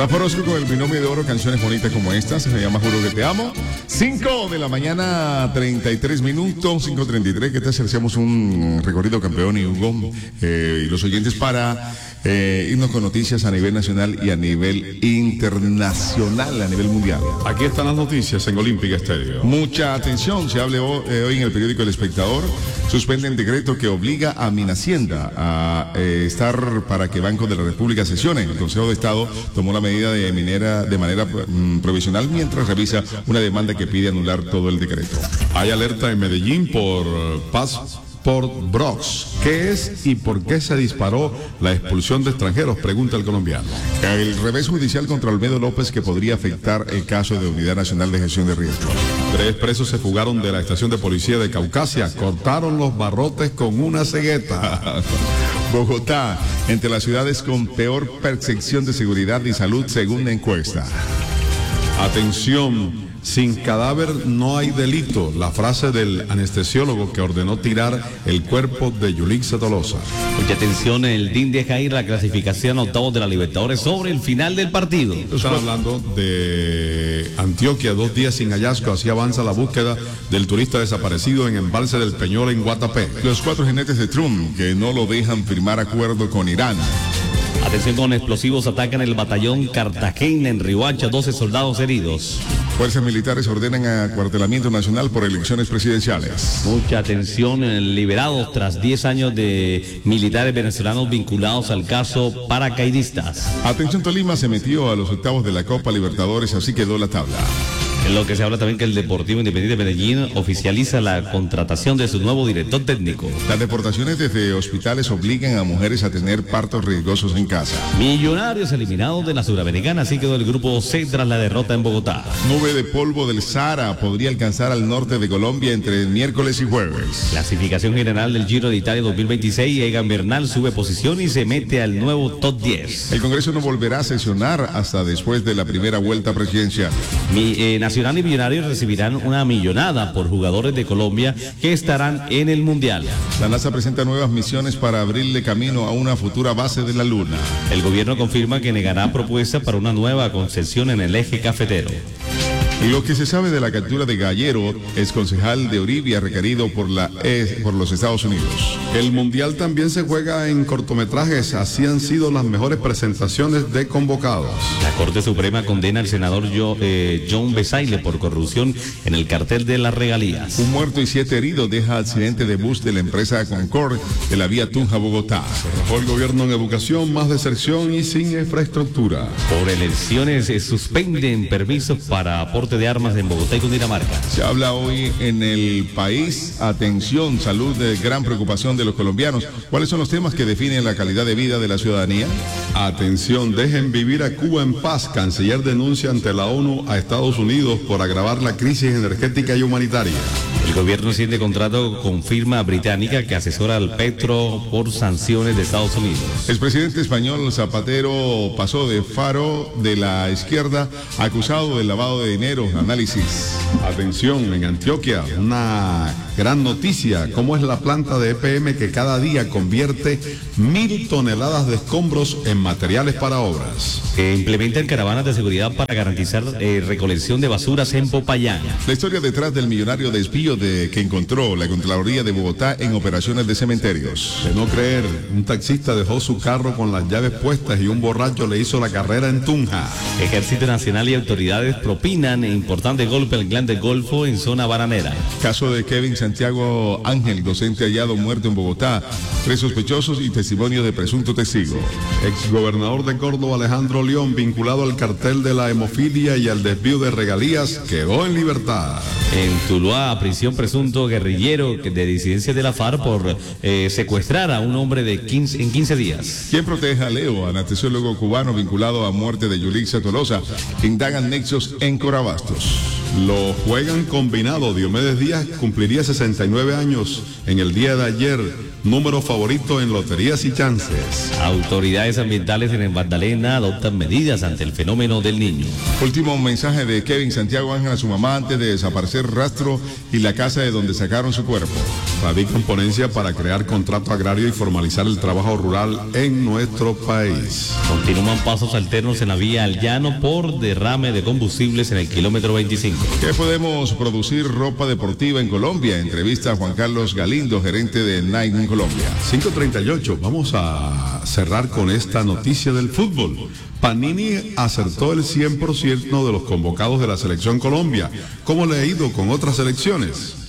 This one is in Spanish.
Rafa Orozco con el binomio de oro, canciones bonitas como esta, se llama Juro que te amo. 5 de la mañana, 33 minutos, 5:33, que te hacemos un recorrido campeón y Hugo y los oyentes para irnos con noticias a nivel nacional y a nivel internacional, a nivel mundial. Aquí están las noticias en Olímpica Estéreo. Mucha atención, se habla hoy en el periódico El Espectador, suspenden decreto que obliga a Minhacienda a estar para que Banco de la República sesione. El Consejo de Estado tomó la medida de manera provisional mientras revisa una demanda que pide anular todo el decreto. Hay alerta en Medellín por Passport Bros. ¿Qué es y por qué se disparó la expulsión de extranjeros? Pregunta el colombiano. El revés judicial contra Olmedo López que podría afectar el caso de Unidad Nacional de Gestión de Riesgo. 3 presos se fugaron de la estación de policía de Caucasia. Cortaron los barrotes con una cegueta. Bogotá, entre las ciudades con peor percepción de seguridad y salud según la encuesta. Atención, sin cadáver no hay delito. La frase del anestesiólogo que ordenó tirar el cuerpo de Yulixa Tolosa. Mucha atención, el DIN deja ir la clasificación a octavos de la Libertadores sobre el final del partido. Están hablando de Antioquia, 2 días sin hallazgo. Así avanza la búsqueda del turista desaparecido en Embalse del Peñol en Guatapé. Los 4 jinetes de Trump que no lo dejan firmar acuerdo con Irán. Atención, con explosivos atacan el batallón Cartagena en Riohacha, 12 soldados heridos. Fuerzas militares ordenan acuartelamiento nacional por elecciones presidenciales. Mucha atención, liberados tras 10 años de militares venezolanos vinculados al caso paracaidistas. Atención, Tolima se metió a los octavos de la Copa Libertadores, así quedó la tabla. En lo que se habla también que el Deportivo Independiente de Medellín oficializa la contratación de su nuevo director técnico. Las deportaciones desde hospitales obligan a mujeres a tener partos riesgosos en casa. Millonarios eliminados de la Suramericana, así quedó el grupo C tras la derrota en Bogotá. Nube de polvo del Sahara podría alcanzar al norte de Colombia entre miércoles y jueves. Clasificación general del Giro de Italia 2026, Egan Bernal sube posición y se mete al nuevo top 10. El Congreso no volverá a sesionar hasta después de la primera vuelta presidencial. Nacional y Millonarios recibirán una millonada por jugadores de Colombia que estarán en el Mundial. La NASA presenta nuevas misiones para abrirle camino a una futura base de la Luna. El gobierno confirma que negará propuesta para una nueva concesión en el eje cafetero. Lo que se sabe de la captura de Gallero, exconcejal de Oribia, requerido por los Estados Unidos. El Mundial también se juega en cortometrajes, así han sido las mejores presentaciones de convocados. La Corte Suprema condena al senador John Besaile por corrupción en el cartel de las regalías. Un muerto y 7 heridos deja accidente de bus de la empresa Concord de la vía Tunja-Bogotá. Se rajó el gobierno en educación, más deserción y sin infraestructura. Por elecciones se suspenden permisos para aporte de armas en Bogotá y Cundinamarca. Se habla hoy en el país, atención, salud de gran preocupación de los colombianos. ¿Cuáles son los temas que definen la calidad de vida de la ciudadanía? Atención, dejen vivir a Cuba en paz. Canciller denuncia ante la ONU a Estados Unidos por agravar la crisis energética y humanitaria. El gobierno reciente contrato con firma británica que asesora al Petro por sanciones de Estados Unidos. El presidente español Zapatero pasó de faro de la izquierda acusado de lavado de dinero. Análisis. Atención, en Antioquia, una gran noticia, cómo es la planta de EPM que cada día convierte 1.000 toneladas de escombros en materiales para obras. Implementan caravanas de seguridad para garantizar recolección de basuras en Popayán. La historia detrás del millonario desvío que encontró la Contraloría de Bogotá en operaciones de cementerios. De no creer, un taxista dejó su carro con las llaves puestas y un borracho le hizo la carrera en Tunja. Ejército Nacional y autoridades propinan importante golpe al clan del Golfo en zona bananera. Caso de Kevin Santiago Ángel, docente hallado muerto en Bogotá. 3 sospechosos y testimonio de presunto testigo. Exgobernador de Córdoba Alejandro León, vinculado al cartel de la hemofilia y al desvío de regalías, quedó en libertad. En Tuluá, prisión presunto guerrillero de disidencia de la FARC por secuestrar a un hombre en 15 días. ¿Quién protege a Leo, anestesiólogo cubano vinculado a muerte de Yulixa Tolosa? Indagan nexos en Corabastos. Lo juegan combinado. Diomedes Díaz cumpliría 69 años en el día de ayer. número favorito en loterías y chances. Autoridades ambientales en el Magdalena adoptan medidas ante el fenómeno del Niño. Último mensaje de Kevin Santiago Ángel a su mamá antes de desaparecer rastro y la casa de donde sacaron su cuerpo. Radican ponencia para crear contrato agrario y formalizar el trabajo rural en nuestro país. Continúan pasos alternos en la vía al llano por derrame de combustibles en el kilómetro 25. ¿Qué podemos producir ropa deportiva en Colombia? Entrevista a Juan Carlos Galindo, gerente de Nike en Colombia. 5:38, vamos a cerrar con esta noticia del fútbol. Panini acertó el 100% de los convocados de la selección Colombia. ¿Cómo le ha ido con otras selecciones?